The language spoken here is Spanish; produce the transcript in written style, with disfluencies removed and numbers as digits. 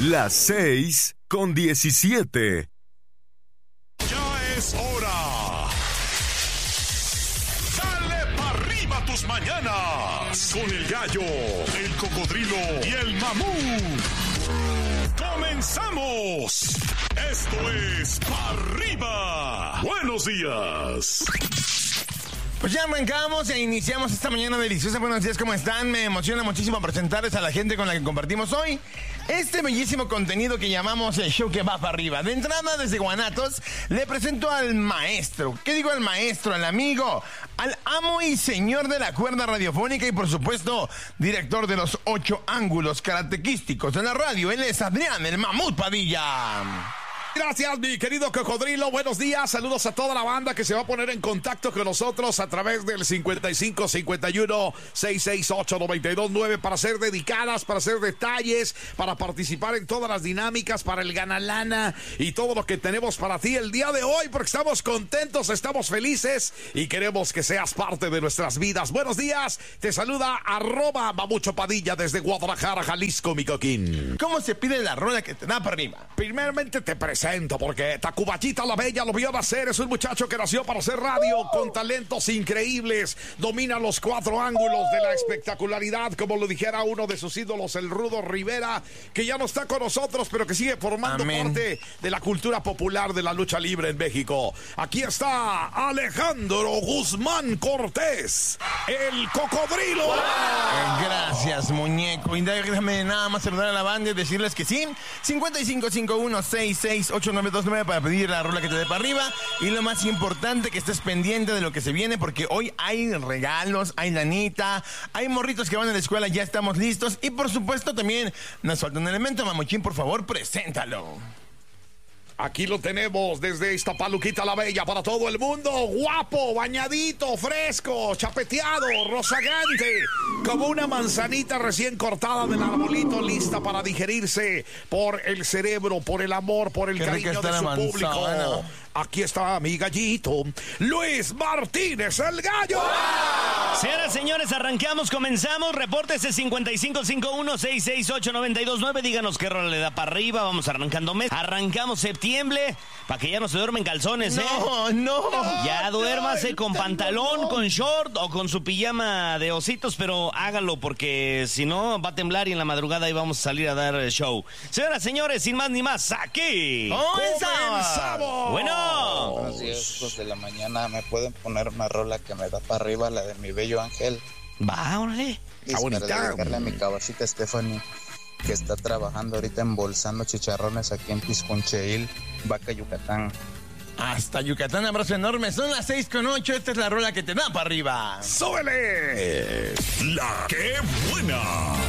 Las 6:17. Ya es hora. Dale pa' arriba tus mañanas. Con el gallo, el cocodrilo y el mamut. ¡Comenzamos! Esto es Pa' Arriba. Buenos días. Pues ya arrancamos e iniciamos esta mañana deliciosa. Buenos días, ¿cómo están? Me emociona muchísimo presentarles a la gente con la que compartimos hoy este bellísimo contenido que llamamos el show que va para arriba. De entrada, desde Guanatos, le presento al maestro. ¿Qué digo al maestro? Al amigo, al amo y señor de la cuerda radiofónica y, por supuesto, director de los 8 ángulos característicos de la radio. Él es Adrián, el Mamut Padilla. Gracias, mi querido cocodrilo. Buenos días. Saludos a toda la banda que se va a poner en contacto con nosotros a través del 55 51 668 929 para ser dedicadas, para hacer detalles, para participar en todas las dinámicas, para el ganalana y todo lo que tenemos para ti el día de hoy, porque estamos contentos, estamos felices y queremos que seas parte de nuestras vidas. Buenos días. Te saluda @Mamucho Padilla desde Guadalajara, Jalisco, mi coquín. ¿Cómo se pide la rola que te da para arriba? Primeramente te presento porque Tacubachita la Bella lo vio nacer. Es un muchacho que nació para hacer radio con talentos increíbles. Domina los 4 ángulos de la espectacularidad, como lo dijera uno de sus ídolos, el Rudo Rivera, que ya no está con nosotros, pero que sigue formando parte de la cultura popular de la lucha libre en México. Aquí está Alejandro Guzmán Cortés, el cocodrilo. Gracias, muñeco. Y déjame nada más saludar a la banda y decirles que sí. 5551668929 para pedir la rola que te dé para arriba. Y lo más importante, que estés pendiente de lo que se viene, porque hoy hay regalos, hay lanita, hay morritos que van a la escuela, ya estamos listos. Y por supuesto también nos falta un elemento. Mamuchín, por favor, preséntalo. Aquí lo tenemos desde Iztapaluquita la Bella para todo el mundo. Guapo, bañadito, fresco, chapeteado, rozagante, como una manzanita recién cortada del arbolito, lista para digerirse por el cerebro, por el amor, por el cariño de su público. Aquí está mi gallito, Luis Martínez, el gallo. Señoras, señores, arrancamos, comenzamos. Repórtese 5551668929. Díganos qué rola le da para arriba. Vamos arrancando mes. Arrancamos septiembre para que ya no se duermen calzones, ¿eh? No. Ya duérmase con pantalón, con short o con su pijama de ositos, pero hágalo porque si no va a temblar y en la madrugada ahí vamos a salir a dar show. Señoras, señores, sin más ni más, aquí ¡Comenzamos! Bueno. Buenos días, hijos de la mañana. ¿Me pueden poner una rola que me da para arriba, la de mi bello ángel? Va, órale. Está bonita. Para dedicarle a mi caballita Stephanie, que está trabajando ahorita embolsando chicharrones aquí en Piscuncheil, Vaca, Yucatán. Hasta Yucatán, abrazo enorme. Son las 6:08. Esta es la rola que te da para arriba. ¡Súbele! La que buena.